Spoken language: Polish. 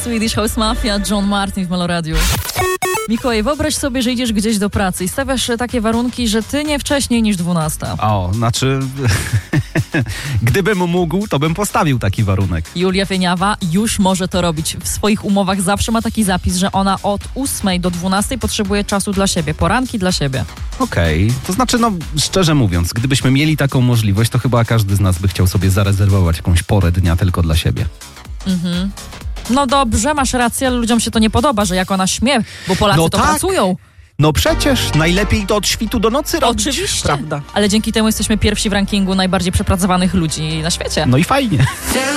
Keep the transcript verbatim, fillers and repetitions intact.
Swedish House Mafia, John Martin w Meloradiu. Mikołaj, wyobraź sobie, że idziesz gdzieś do pracy i stawiasz takie warunki, że ty nie wcześniej niż dwunasta. O, znaczy... Gdybym mógł, to bym postawił taki warunek. Julia Wieniawa już może to robić. W swoich umowach zawsze ma taki zapis, że ona od ósmej do dwunastej potrzebuje czasu dla siebie, poranki dla siebie. Okej, okay. To znaczy, no szczerze mówiąc, gdybyśmy mieli taką możliwość, to chyba każdy z nas by chciał sobie zarezerwować jakąś porę dnia tylko dla siebie. Mhm. No dobrze, masz rację, ale ludziom się to nie podoba, że jak ona śmie, bo Polacy no to tak. pracują. No przecież najlepiej to od świtu do nocy robić. Oczywiście, prawda? Ale dzięki temu jesteśmy pierwsi w rankingu najbardziej przepracowanych ludzi na świecie. No i fajnie.